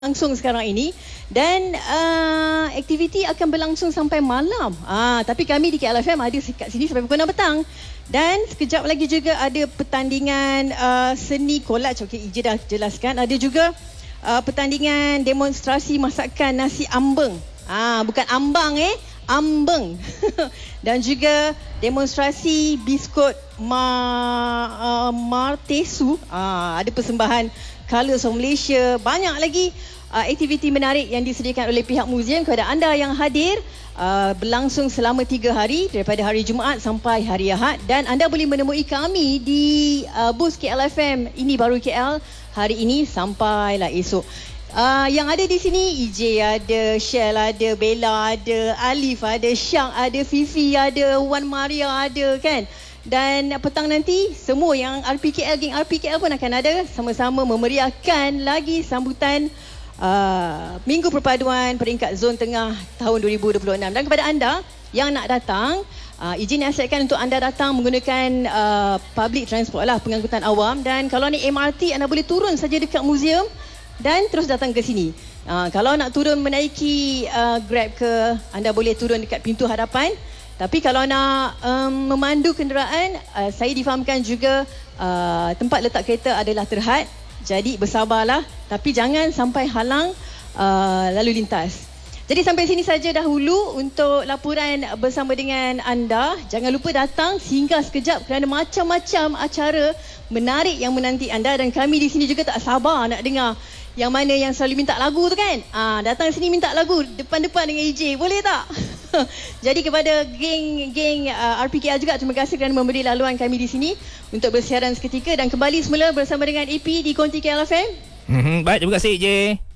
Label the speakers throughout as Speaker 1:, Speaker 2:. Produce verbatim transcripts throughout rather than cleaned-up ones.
Speaker 1: langsung sekarang ini dan uh, aktiviti akan berlangsung sampai malam. Ah, tapi kami di K L F M ada kat sini sampai pukul enam petang. Dan sekejap lagi juga ada pertandingan uh, seni collage. Okey, Ije dah jelaskan. Ada juga uh, pertandingan demonstrasi masakan nasi ambeng. Ah, bukan ambang eh, ambeng. Dan juga demonstrasi biskut ma, uh, martesu. Ah, ada persembahan Colours of Malaysia. Banyak lagi uh, aktiviti menarik yang disediakan oleh pihak muzium kepada anda yang hadir. Uh, berlangsung selama tiga hari daripada hari Jumaat sampai hari Ahad. Dan anda boleh menemui kami di uh, bus K L F M Ini Baru K L hari ini sampailah esok. Uh, yang ada di sini Ije ada, Shell ada, Bella ada, Alif ada, Syak ada, Fifi ada, Wan Maria ada kan. Dan petang nanti semua yang R P K L, geng R P K L pun akan ada sama-sama memeriahkan lagi sambutan uh, Minggu Perpaduan Peringkat Zon Tengah tahun dua ribu dua puluh enam. Dan kepada anda yang nak datang, uh, izin nasihatkan untuk anda datang menggunakan uh, public transport lah, pengangkutan awam. Dan kalau ni M R T, anda boleh turun saja dekat muzium dan terus datang ke sini. Uh, kalau nak turun menaiki uh, Grab ke, anda boleh turun dekat pintu hadapan. Tapi kalau nak um, memandu kenderaan, uh, saya difahamkan juga uh, tempat letak kereta adalah terhad. Jadi bersabarlah. Tapi jangan sampai halang uh, lalu lintas. Jadi sampai sini saja dahulu untuk laporan bersama dengan anda. Jangan lupa datang, singgah sekejap kerana macam-macam acara menarik yang menanti anda. Dan kami di sini juga tak sabar nak dengar yang mana yang selalu minta lagu tu kan. Ah, datang sini minta lagu depan-depan dengan E J. Boleh tak? Jadi kepada geng-geng uh, R P K L juga, terima kasih kerana memberi laluan kami di sini untuk bersiaran seketika. Dan kembali semula bersama dengan A P di Konti K L F M.
Speaker 2: Mm-hmm, baik, terima kasih E J.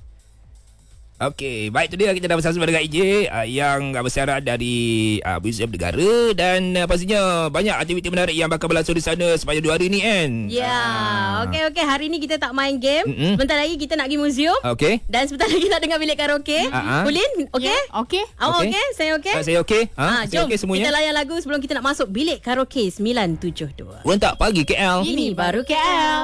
Speaker 2: Okey, baik, tu dia kita dah bersama dengan E J uh, yang bersiaran dari uh, Muzium Negara. Dan uh, pastinya banyak aktiviti menarik yang bakal berlangsung di sana sepanjang dua hari ni kan.
Speaker 3: Ya, yeah. Okey, okey, hari ni kita tak main game. Mm-hmm. Sebentar lagi kita nak pergi muzium.
Speaker 2: Okey.
Speaker 3: Dan sebentar lagi nak dengar bilik karaoke.
Speaker 2: Uh-huh.
Speaker 3: Ulin, okey?
Speaker 4: Yeah, okey.
Speaker 3: Awak okey? Saya okey?
Speaker 2: Uh, saya okey. Ha,
Speaker 3: ha,
Speaker 2: saya okey semuanya.
Speaker 3: Kita layan lagu sebelum kita nak masuk bilik karaoke sembilan tujuh dua.
Speaker 2: Rentak pagi K L.
Speaker 3: Ini baru K L.